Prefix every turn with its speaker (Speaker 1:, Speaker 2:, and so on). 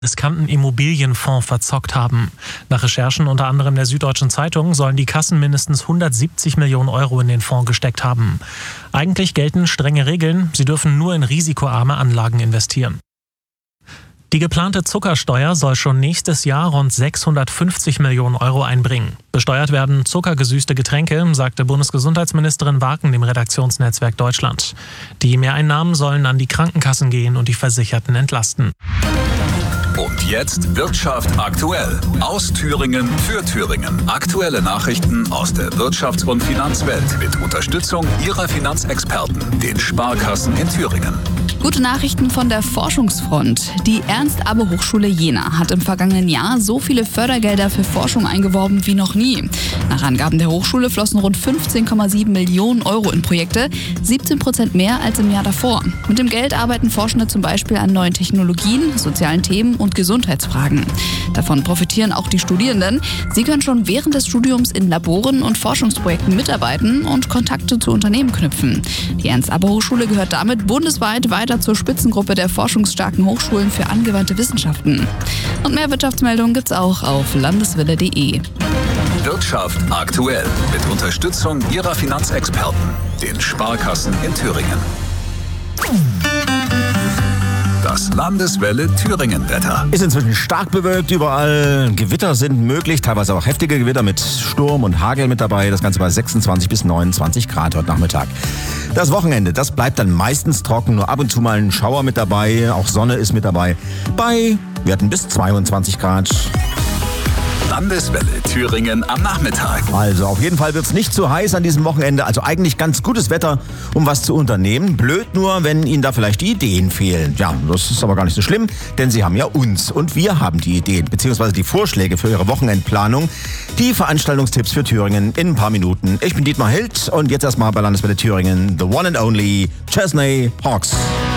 Speaker 1: riskanten Immobilienfonds verzockt haben. Nach Recherchen unter anderem der Süddeutschen Zeitung sollen die Kassen mindestens 170 Millionen Euro in den Fonds gesteckt haben. Eigentlich gelten strenge Regeln, sie dürfen nur in risikoarme Anlagen investieren. Die geplante Zuckersteuer soll schon nächstes Jahr rund 650 Millionen Euro einbringen. Besteuert werden zuckergesüßte Getränke, sagte Bundesgesundheitsministerin Warken dem Redaktionsnetzwerk Deutschland. Die Mehreinnahmen sollen an die Krankenkassen gehen und die Versicherten entlasten.
Speaker 2: Und jetzt Wirtschaft aktuell. Aus Thüringen für Thüringen. Aktuelle Nachrichten aus der Wirtschafts- und Finanzwelt mit Unterstützung Ihrer Finanzexperten, den Sparkassen in Thüringen.
Speaker 3: Gute Nachrichten von der Forschungsfront. Die Ernst-Abbe-Hochschule Jena hat im vergangenen Jahr so viele Fördergelder für Forschung eingeworben wie noch nie. Nach Angaben der Hochschule flossen rund 15,7 Millionen Euro in Projekte, 17% mehr als im Jahr davor. Mit dem Geld arbeiten Forschende zum Beispiel an neuen Technologien, sozialen Themen und Gesundheitsfragen. Davon profitieren auch die Studierenden. Sie können schon während des Studiums in Laboren und Forschungsprojekten mitarbeiten und Kontakte zu Unternehmen knüpfen. Die Ernst-Abbe-Hochschule gehört damit bundesweit weiter zur Spitzengruppe der forschungsstarken Hochschulen für angewandte Wissenschaften. Und mehr Wirtschaftsmeldungen gibt's auch auf landeswelle.de.
Speaker 2: Wirtschaft aktuell mit Unterstützung Ihrer Finanzexperten, den Sparkassen in Thüringen. Das Landeswelle Thüringen-Wetter.
Speaker 4: Ist inzwischen stark bewölkt überall. Gewitter sind möglich, teilweise auch heftige Gewitter mit Sturm und Hagel mit dabei. Das Ganze bei 26 bis 29 Grad heute Nachmittag. Das Wochenende, das bleibt dann meistens trocken, nur ab und zu mal ein Schauer mit dabei. Auch Sonne ist mit dabei. Wir hatten bis 22 Grad.
Speaker 2: Landeswelle Thüringen am Nachmittag.
Speaker 4: Also auf jeden Fall wird es nicht zu heiß an diesem Wochenende. Also eigentlich ganz gutes Wetter, um was zu unternehmen. Blöd nur, wenn Ihnen da vielleicht die Ideen fehlen. Ja, das ist aber gar nicht so schlimm, denn Sie haben ja uns und wir haben die Ideen bzw. die Vorschläge für Ihre Wochenendplanung. Die Veranstaltungstipps für Thüringen in ein paar Minuten. Ich bin Dietmar Hild und jetzt erstmal bei Landeswelle Thüringen the one and only Chesney Hawks.